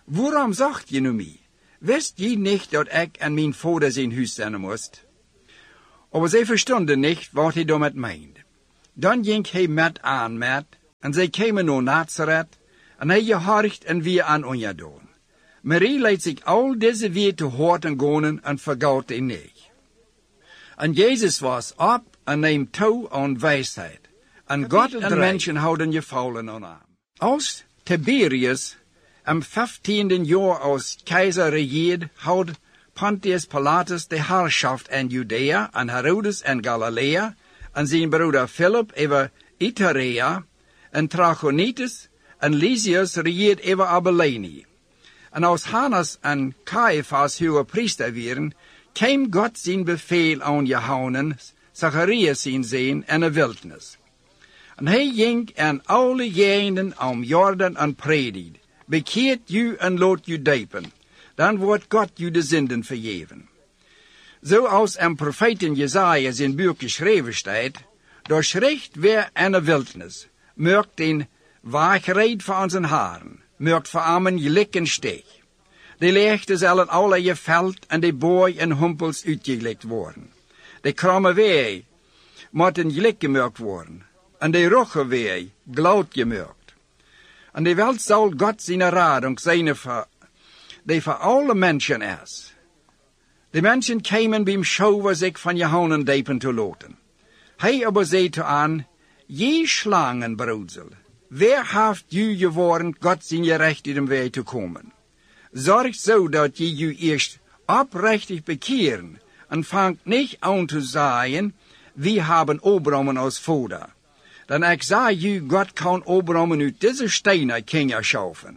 A: waarom zocht je nu mij? Wist je niet dat ik aan mijn vader zijn huis zijn moest? Aber zij verstonden niet wat hij damit meende. Dan ging hij met aan met, en zij kwamen naar Nazareth, en hij gehorcht en weer aan ongedaan. Marie liet zich al deze weer te horen gaan en vergaat hij niet. En Jezus was op en neemt toe aan wijsheid. En God en mensen houden gevallen aan hem. Als Tiberius am 15e jaar als keizer regeerde, had Pontius Pilatus de heerschaft in Judea en Herodes in Galilea, en zijn broeder Philip over Iturea, en Trachonitis en Lysias regeerde over Abilene. En als Hannas en Caiaphas hoge priester waren, kwam God zijn bevel aan Johannes, Zacharias zijn zoon, in de wildnis. En hij ging in alle gegenden om Jordan en predikte, bekeert u en laat u doopen, dan wordt God u de zinden vergeven. Zoals in profeten Jesaja zijn boek geschreven staat, door schrift weer in de wildnis, merkt een waagreed voor onze haren, merkt voor armen gelijk en steeg. De leegte zullen alle je veld en de booi en humpels uitgelegd worden. De kromme wei moeten gelijk gemerkt worden, en de rugge wei glad gemerkt. En de welt zal God zijn rading zijn die voor alle mensen is. De mensen kwamen bij hem schouwen zich van Johannes diepen te laten. Hij aber zei te aan, je slangenbroedsel, wer heeft u geworden God zijn gerecht in de weg te komen? Zorg zo dat je je eerst oprechtig bekeren en vangt niet aan te zeggen, we hebben Abraham als vader. Dan ik zei je, God kan Abraham uit deze stenen kinderen schaffen.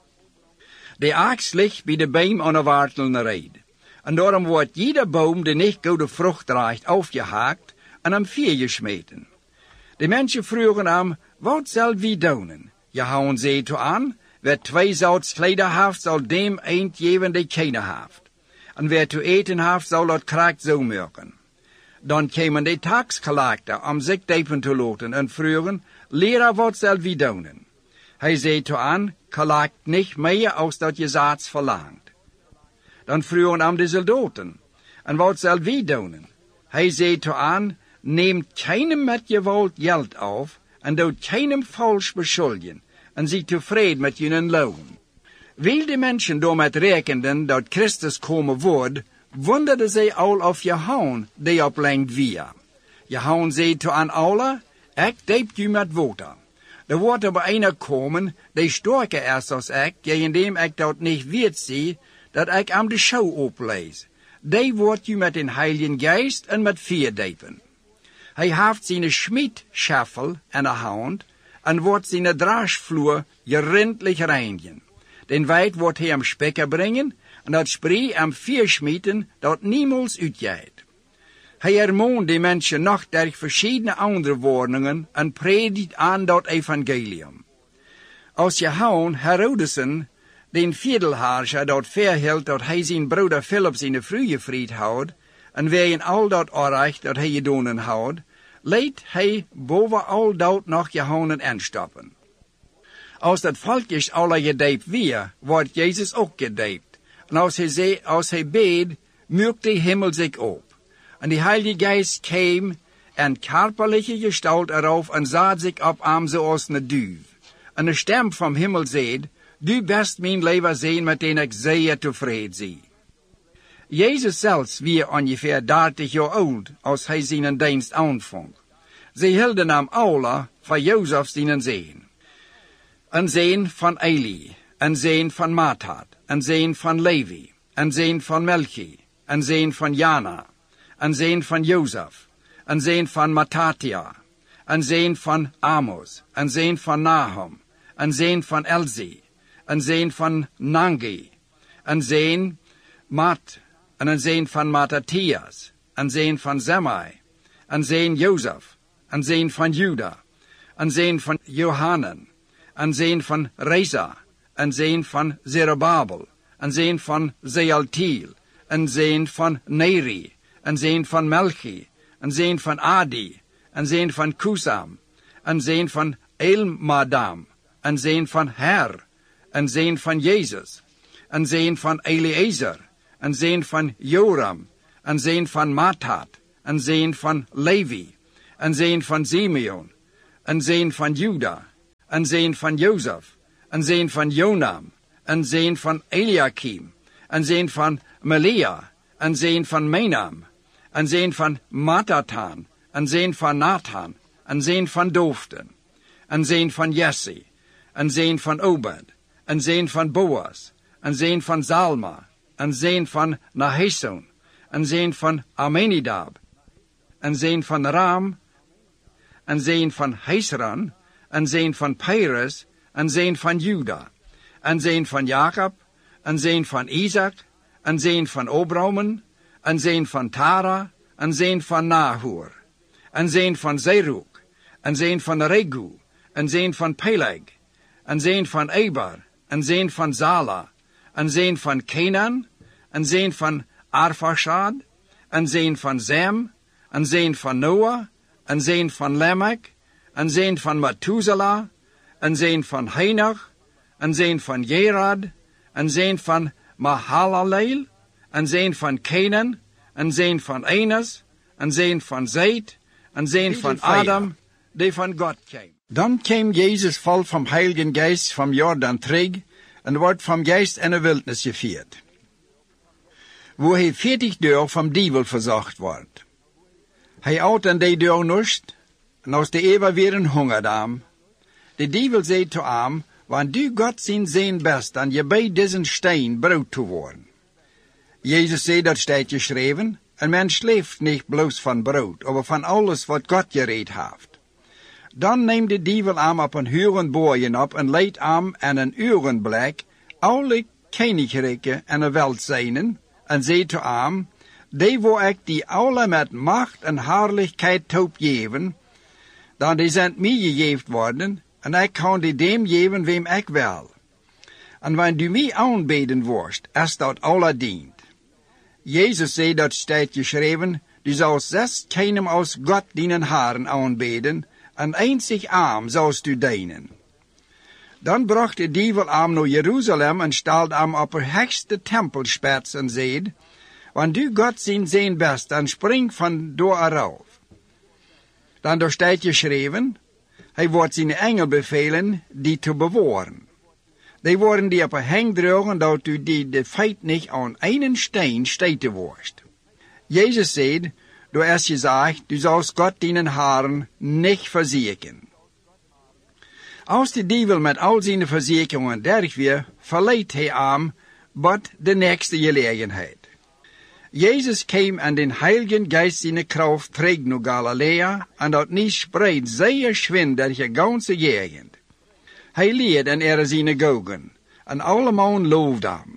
A: De ax ligt bij de boom aan de wartelende reed. En daarom wordt jeder boom die niet goede vrucht draagt afgehaakt en hem vuur gesmeten. De mensen vroegen hem, wat zal we doen? Johannes zei toe aan, wer 2 zouts kleider heeft, zal dem eend geven die keine heeft. En wer te eten heeft, zal dat kraakt zo merken. Dan kwamen de taxcollector om zich diepen te laten en vroegen, leraar, wat zal we doen? Hij zei toe aan, collect niet meer als dat je zaats verlangt. Dan vroegen hem de soldaten, en wat zal we doen? Hij zei toe aan, neemt keinem met geweld geld af, en doet keinem vals beschuldigen, en zie tevreden met jullie loon. Wil de mensen daarmee rekenden dat Christus komen wordt, wonderden zij al of Johannes die oplengt weer. Johannes zei toe aan alle, ik deep u met water. Er wordt aber einer komen, die sterker is als ik, indem ik dat niet weet zie, dat ik aan de show oplees. Die wordt u met een Heiligen Geest en met vuur diepen. Hij heeft zijn schmiedschaffel in de hand, en wordt zijn draagvloer gerindlich reinigen. Den wijd wordt hij hem spekken brengen, en dat spree hem vuur schmieten, dat niemals uitgaat. Hij ermoont de mensen nog door verschillende andere woningen en predikt aan dat evangelium. Als Johannes Herodesen, den vierdelherrscher, dat verhield dat hij zijn broeder Philip zijn vrije vriend houdt, en wegen al dat onrecht dat hij gedaan houdt, leidt hij boven al dat nog Johannes instappen. Als dat volkjes alle gedijpt weer, wordt Jezus ook gedijpt. En als hij beed, merkt de hemel zich op. En de Heilige Geest kwam in körperliche gestalt erop en zat zich op hem zoals een duif. En de stem van hemel zei, du best mijn leven zijn met den ik zeer tevreden zie. Jezus zelfs weer ongeveer 30 jaar oud, als hij zijn dienst aanvang. Ze hielden hem alle voor Jozef zijn zoon. Een zoon van Eli, een zoon van Matat, een zoon van Levi, een zoon van Melchi, een zoon van Jana, een zoon van Jozef, een zoon van Matatia, een zoon van Amos, een zoon van Nahum, een zoon van Elzi, een zoon van Nangi, een zoon Mat, en een zoon van Mattathias, een zoon van Zemai, een zoon Jozef, een zoon van Juda, een zoon van Johanan, een zoon van Reza, een zoon van Zerubbabel, een zoon van Zealtiel, een zoon van Neri, een zoon van Melchi, een zoon van Adi, een zoon van Kusam, een zoon van Elmadam, een zoon van Her, een zoon van Jezus, een zoon van Eliezer, een zoon van Joram, een zoon van Matat, een zoon van Levi, een zoon van Simeon, een zoon van Juda, een zoon van Jozef, een zoon van Jonam, een zoon van Eliakim, een zoon van Melea, een zoon van Menam, een zoon van Matatan, een zoon van Nathan, een zoon van Doften, een zoon van Jesse, een zoon van Obed, een zoon van Boas, een zoon van Zalma, een zoon van Naheson, een zoon van Amenidab, een zoon van Ram, een zoon van Hezron, een zoon van Peres, een zoon van Juda, een zoon van Jacob, een zoon van Isaac, een zoon van Abraham, een zoon van Tara, een zoon van Nahor, een zoon van Zeruk, een zoon van Regu, een zoon van Peleg, een zoon van Eber, een zoon van Zala, een zoon van Kenan, een zoon van Arphaxad, een zoon van Sem, een zoon van Noah, een zoon van Lamech, een zoon van Methuselah, een zoon van Henoch, een zoon van Jerad, een zoon van Mahalaleel, een zoon van Kenan, een zoon van Enos, een zoon van Zet, een zoon van Adam, die van God kwam. Dan kwam Jezus vol van Heiligen Geest van Jordan terug en wordt van Geest in de wildnis gevierd, wo hij 40 dagen van dievel verzocht wordt. Hij oud en die dag nust, en als de eeuw weer een hongerdam. De dievel zei te hem, want du God zijn zin best, dan je bij deze steen brood te worden. Jezus zei, dat staat geschreven, een mens leeft niet bloos van brood, maar van alles wat God gereed heeft. Dan neemt de dievel hem op een hoge boeien op en leidt hem aan een urenblik alle koninkrijken en de wereld zijnen, en zei te hem, die wo ik die alle met macht en heerlijkheid top geven, dan die zijn mij gegeven worden, en ik kan die dem geven wem ik wil. En wanneer du mij aanbeden worst, is dat alle dient. Jezus zei, dat staat geschreven, du zoudt 6 keinem als God dienen haren aanbeden, en einzig arm zoust du dienen. Dan bracht de dievel hem naar Jeruzalem en stelde hem op de hoogste tempelspits en zei, want du God zijn best, dan spring van door eraf. Dan daar staat geschreven, hij wordt zijn engel bevelen die te bewahren. Die worden die op een heng drogen, dat u die de feit niet aan een steen steten worst. Jezus zei, du hast gezegd, du sollst God dienen haren niet verzekeren. Als de dievel met al zijn verzekeringen derg weer, verleidt hij hem tot de nächste gelegenheid. Jezus kwam aan den Heiligen Geist zijn kracht terug naar Galilea, en dat niet spreidt zeer schwind door de ganze gegend. Hij leerde in synagogen, en allemaal loofde hem.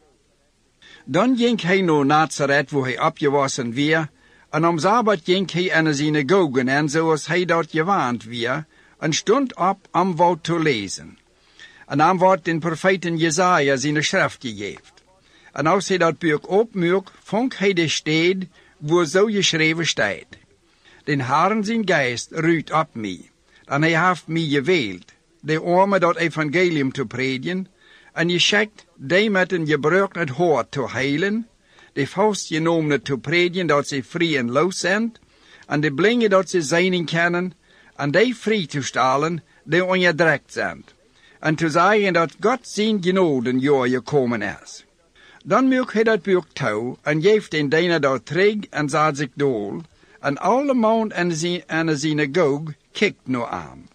A: Dan ging hij naar Nazareth, waar hij opgewassen weer, en om Sabbat ging hij in de synagogen, en zoals hij dat gewend weer, en stond op om wat te lezen. En dan wordt den profeten Jesaja zijn schrift gegeven. En als hij dat boek opmerkt, vond hij de stad, waar zo geschreven staat. Den Herren zijn geest ruht op mij, en hij heeft mij gewild, de armen dat evangelium te predigen, en je schickt die met een gebroken het hart te heilen, de vastgenomenen te predigen dat ze vrij en los zijn, en de blinden dat ze zien kennen, en die vrij te stellen die onderdrukt zijn, en te zeggen dat God zijn genodenjaar gekomen is. Dan maakt hij dat boek toe, en geeft den diener dat terug en zet zich dool, en alle man in de synagoge kijkt naar aan.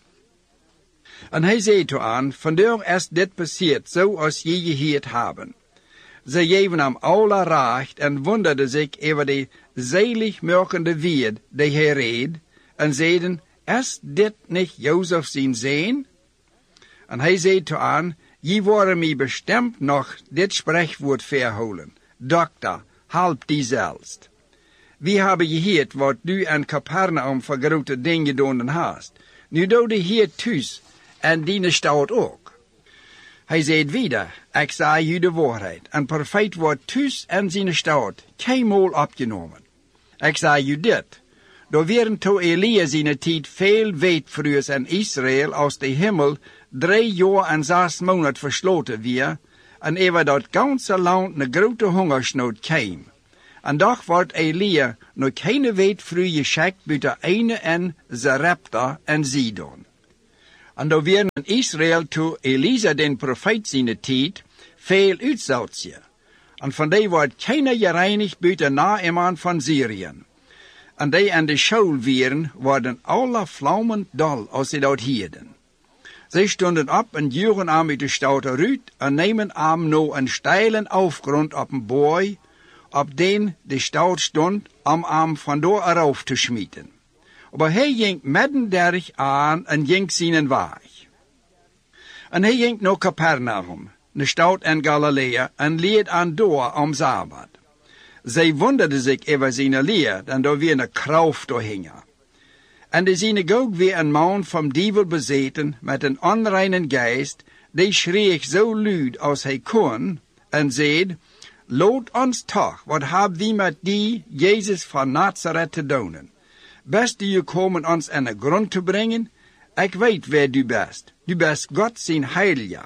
A: En hij zei te aan, vandaag is dit passiert, zoals je gehoord hebben. Ze geven hem alle recht en wonderden zich over de zaligmakende woord die hij reed, en zeiden, is dit niet Jozef zijn zoon? En hij zei te aan, je worden mij bestemd nog dit spreekwoord verholen. Dokter, help die zelfs. We hebben gehoord wat du in Capernaum voor grote dingen gedaan hast. Nu doe de hier thuis en die stad ook. Hij zei wieder, ik zei u de waarheid, een profeet wordt thuis in zijn stad keinmaal opgenomen. Ik zei u dit, door werden to Elia zijn tijd veel weetvrugers in Israël als de hemel 3 jaar en 6 maanden versloten weer, en over dat ganse land een grote hongersnood kwam. En doch wordt Elia nog keine weet vroeg geschickt buiten eine en Zarepta en Sidon. En daar werden in Israël toe Elisa den profeet zijn tijd veel uitzoutje. En van die wordt keiner gereinigd buiten Naaman van Syrië. En die aan de school waren, worden alle vlammen dol als ze dat hielden. Zij stonden op en juren aan met de stoute ruut en nemen aan nou een steilen afgrond op een boy, op den de stout stond, om aan vandoor eraf te schmieten. Maar hij ging midden derg aan en ging zijn weg. En hij ging naar Capernaum, de stad in Galilea, en leed aan door om Sabbat. Zij wonderden zich over zijn leer, en daar weer een kracht doorhingen. En de synagoge weer een man van dievel bezeten met een onreinen geest, die schreef zo luid als hij kon, en zei, laat ons toch, wat hebben we met die, Jezus van Nazareth te doen? Best u gekomen ons aan de grond te brengen? Ik weet wie du best. Du best God zijn heilige.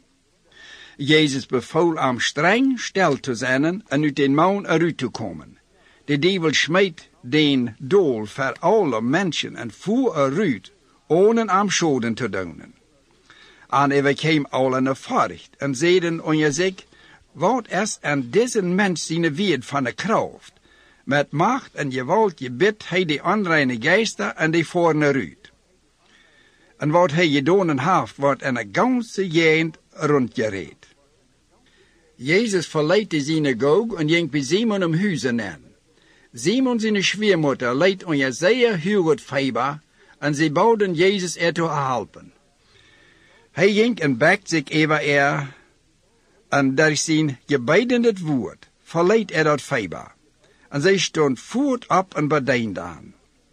A: Jezus beval hem streng stil te zijn en uit den man eruit te komen. De dievel smeet den dool voor alle mensen en voer eruit, ohne hem schoden te doen. En we kwamen alle naar voort en zeiden onder zich, wat is aan deze mens zijn woord van de kracht? Met macht en geweld gebiedt hij de onreine geesten en die voeren eruit. En wat hij gedaan heeft, wordt in een ganse jent rondgereed. Jezus verliet de synagoge en ging bij Simon om huizen in. Simon zijn schwiegermoeder leed onder zeer hoog feber en ze bouden Jezus ertoe helpen. Hij ging en bekt zich over en door zijn gebeidend woord verliet dat feber. En zij stond voort op en bediende aan.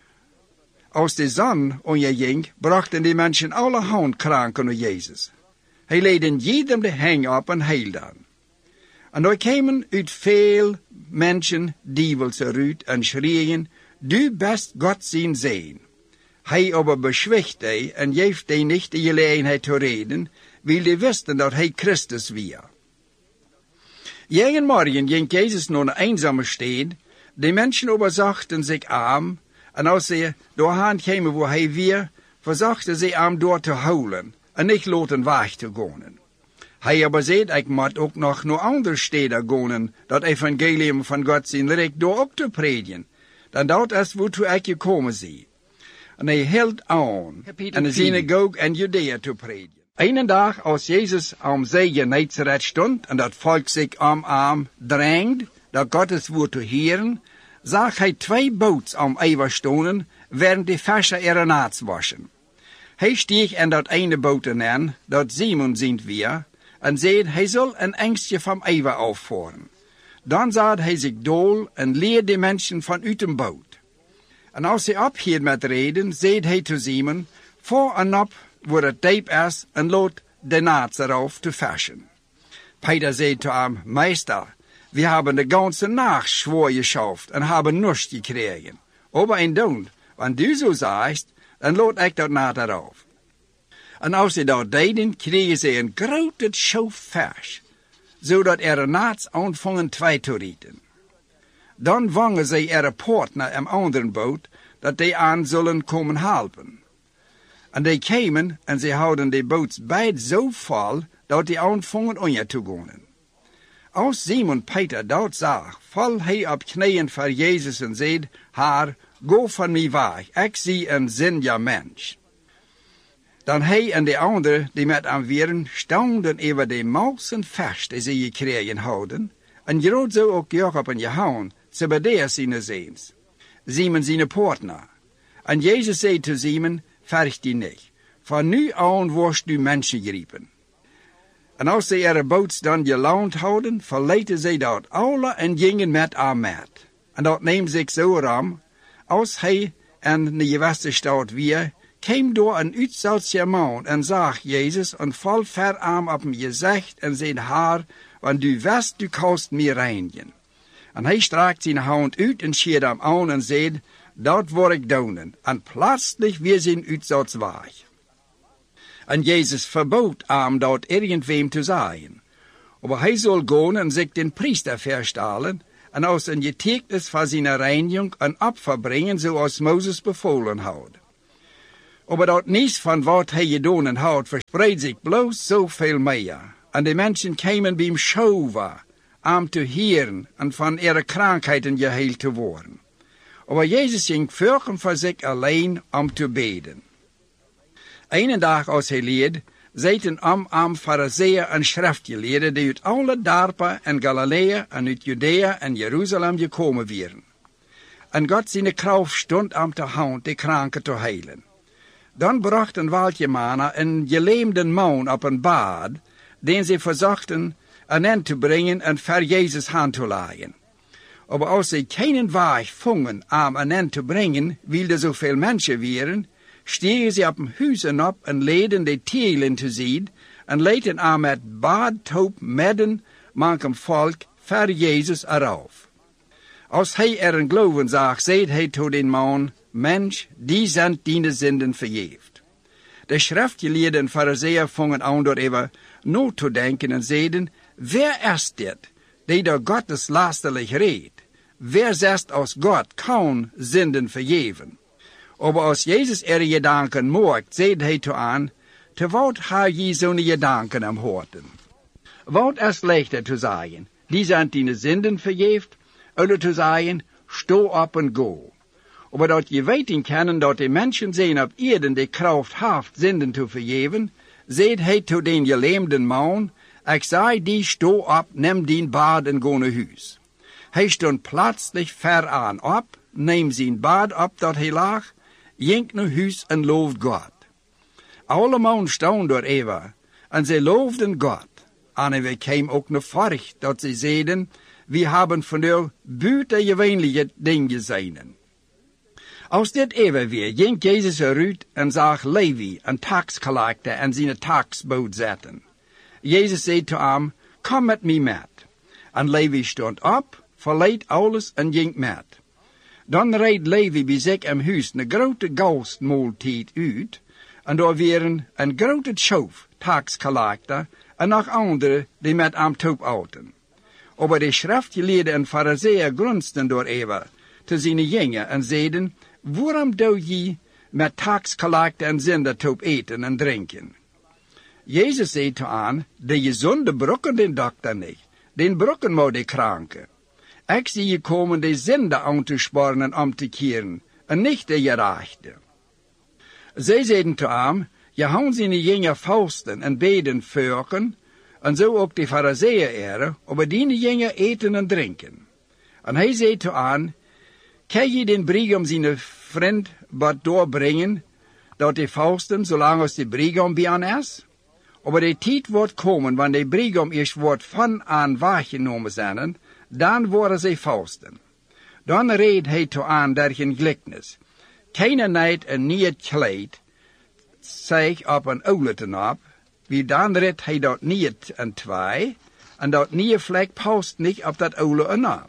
A: Als de zon onderging, brachten die mensen allerhand kranken naar Jezus. Hij leed jedem de hang op en heilde aan. En er kwamen uit veel mensen dievels eruit en schreeuwen, du best God zijn zeen. Hij aber beschwicht die en geeft die niet de gelegenheid te reden, wil die wisten dat hij Christus was. Jeden morgen ging Jezus naar een eenzame stad, de mensen overzachten zich aan, en als ze doorheen kwamen waar hij was, verzachten ze hem door te houden en niet laten weg te gaan. Hij aber zei, ik moet ook nog naar andere steden gaan, dat evangelium van God zijn rijk door ook te predigen. Dan dat is waartoe ik gekomen zie. En hij hield aan in de synagoge in Judea te predigen. Een dag, als Jezus am zee in Nazareth stond en dat volk zich om hem drängt, dat Gottes woord te horen, zag hij twee boten am Eiver stonden, während die Fischer ihre naats waschen. Hij stieg in dat ene boot in, dat Simon zijn weer, en zei, hij zal een engstje van Eiver afvoeren. Dan zat hij zich dol en leerde de mensen vanuit een boot. En als hij ophield met reden, zei hij te Simon, voor en op waar het diep is, en laat de naats erop te vissen. Peter zei te hem, meester, we hebben de ganze nacht schwoor geschafft en hebben niets gekregen. Aber een doen, want du zo zegt, dan laat ik dat naad erop. En als ze dat deden, kregen ze een grote schoof vis, zodat er nachts aanvangen twee te rieten. Dan vangen ze er partner in andere boot, dat die aan zullen komen helpen. En die kwamen en ze houden de boot beid zo vol, dat die aanvangen onder te gaan. Als Simon Peter dat zag, val hij op knieën voor Jezus en zei, Heer, go van mij weg, ik zie een zinja mens. Dan hij en de anderen die met hem waren, staunden over de mausen vis die ze gekregen hadden, en groot zo ook Jacob en Johannes, Zebedeus zijn zeens, Simon zijn partner. En Jezus zei te Simon, verg die niet, van nu aan wordt u mensen griepen. En als ze ihre boot dan gelaunt hadden, verlieten ze dat alle en gingen met hem met. En dat neemt zich zo ram, als hij in de geweste stad weer, kwam door een uitzoutse man en zag Jezus en val ver aan op hem gezicht en zei haar, want du wist, du kost mij reinigen. En hij strak zijn hand uit en schiet hem aan en zei, dat wil ik doen. En plötzlich weer zijn uitzouts weg. En Jezus verbood hem dat irgendwem te zeggen. Aber hij zal gaan en zich den priester verstalen en als een getuigenis van zijn reiniging een opfer brengen zoals Mozes bevolen had. Aber dat niets van wat hij gedaan had verspreidt zich bloos zoveel meer. En de mensen kwamen bij hem schouwen om te horen en van ihre krankheden geheild te worden. Aber Jezus ging voort voor zich alleen om te beden. Een dag als hij leed, zaten am Fariseeën en schriftgeleerden die uit alle dorpen en Galilea en uit Judea en Jeruzalem gekomen waren. En God zijn kracht stond om te hand de kranken te heilen. Dan bracht een waaltje mannen een geleemde man op een bad, den ze verzochten een end te brengen en voor Jezus hand te leggen. Aber als ze geen weg vonden om een end te brengen, wilden zoveel mensen waren, stegen ze op een huizen op en leden de telen te zien en leidden aan met badtoop midden manchem volk voor Jezus eraf. Als hij er een geloven zag, zei hij tot den man, Mensch, die zijn die zinden vergeeft. De schriftgeleerden en Fariseeën vongen aan door even na te denken en zeiden, wer is dit, die door Gottes lasterlijk redt? Wer zegt als God kan zinden vergeven? Aber als Jezus ihre Gedanken mocht, zei hij toe aan, te wat ha je zo'n Gedanken am Horten? Wat is leichter te zeggen, die zijn die zinden vergeeft, oder te zeggen, sto op en go. Aber dat je weten kennen dat de mensen zijn op Erden de kracht haft zinden te vergeven, zei hij toe den geleemden man, ik zei die sto op, neem dien bad en go naar huis. Hij stond plötzlich ver aan op, neem zijn bad op dat hij lag, ging naar huis en looft God. Alle mannen stonden door even, en ze loofden God. En we kwamen ook naar vorig, dat ze zeiden, we hebben van u buitengewöhnliche dingen gezien. Als dit even weer, ging Jezus eruit en zag Levi, een taxcollector, en zijn taxboot zetten. Jezus zei te hem, kom met mij met. En Levi stond op, verliet alles en ging met. Dan reed Levi bij zich in huis een grote gastmaaltijd uit, en daar waren een grote schoof taxcollector en nog anderen die met hem top aten. Aber de schriftgeleerden en Fariseeën grunsten door even te zijn jongen en zeiden, waarom doe je met taxcollector en zinder top eten en drinken? Jezus zei te aan, de gezonde brokken den dokter niet, den brokken maar de kranken. Ik zie je komen de zinder aan te sporen en om te keren, en niet de gerechte. Zij zeiden te hem, je houdt zijn jongen fausten en beden vuren, en zo ook de Fariseeën eren, aber die jongen eten en drinken. En hij zei te aan, kan je den brigom zijn vriend wat doorbrengen, dat de fausten, zolang als de brigom bij aan is? Aber de tijd wordt komen, wanneer de brigom eerst wordt van aan waargenomen zijn, dan worden zij fausten. Dan reed hij toe aan der geen gelijkenis. Keine nijd een nieuw kleed, zich op een oude ten op, wie dan redt hij dat niet en twee, en dat nieuwe vlek past niet op dat oude en op.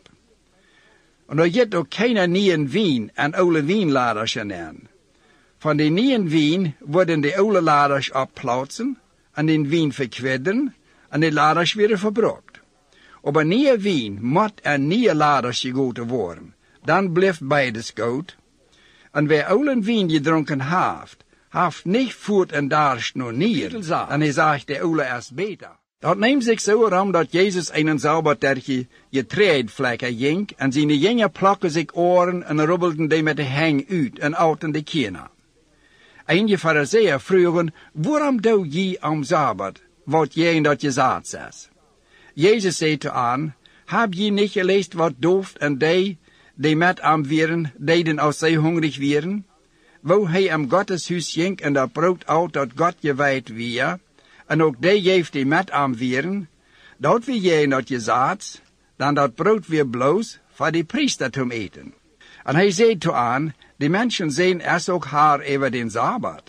A: En er gaat ook keine nieuwe wien en oude wienladers genannt. Van de nieuwe wien worden de oude laders opplaatsen, en den wien verkwedderen, en de laders weer verbruikt. Aber nieuwe wien moet en nieuwe laders gegoten worden, dan blijft beides goed. En wer oude wien gedronken heeft niet voort en darst nog niet, en hij zegt de oude is beter. Dat neemt zich zo ram dat Jezus een saubertertje getreidvlekken ging, en zijn jongen plakken zich oren en rubbelden die met de heng uit en outen de kinderen. Einige Fariseeën vroegen, waarom doe je am Sabbat, wat jij dat je zaad zes? Jezus zei te aan, heb je niet gelezen wat dooft en die met am wieren, deden als zij hongrig wieren? Wo hij am Gotteshuis ging en dat brood uit dat God gewijd weer, en ook die geeft die met am wieren, dat wie jij dat je zaad, dan dat brood weer bloos voor die priester te eten. En hij zei te aan, die mensen zijn es ook haar over den Sabbat.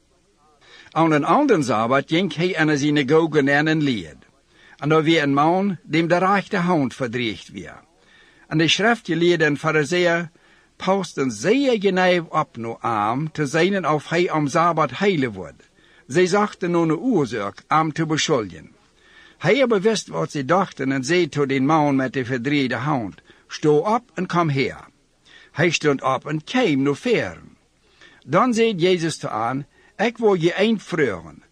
A: Aan een anderen Sabbat ging hij in de synagoge en een leed. En daar weer een man, dem de rechte hand verdreigd weer. En de schriftgeleerden en Fariseeën pausten zeer genauw op nu aan, te zijn of hij am Sabbat heilen wordt. Zij zachten nu een oorzaak om te beschuldigen. Hij aber wist wat ze dachten en zei tot den man met de verdrieide hand, sto op en kom her. Hij stond op en kwam naar voren. Dan zei Jezus te aan, ik wil je eind vragen.